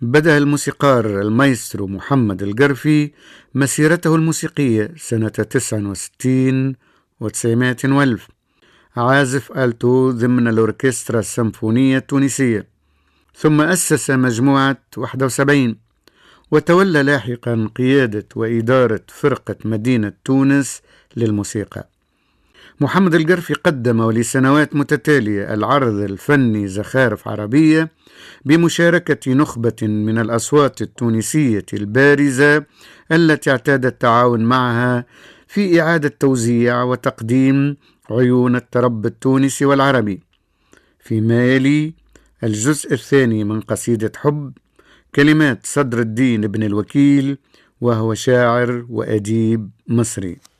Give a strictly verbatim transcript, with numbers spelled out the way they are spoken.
بدأ الموسيقار المايسترو محمد القرفي مسيرته الموسيقية سنة تسعة وستين وتسعمائة وألف، عازف آلتو ضمن الأوركسترا السمفونية التونسية، ثم أسس مجموعة واحد وسبعين، وتولى لاحقا قيادة وإدارة فرقة مدينة تونس للموسيقى. محمد القرفي قدم ولسنوات متتالية العرض الفني زخارف عربية بمشاركة نخبة من الأصوات التونسية البارزة التي اعتاد التعاون معها في إعادة توزيع وتقديم عيون الترب التونسي والعربي. فيما يلي الجزء الثاني من قصيدة حب، كلمات صدر الدين بن الوكيل، وهو شاعر وأديب مصري.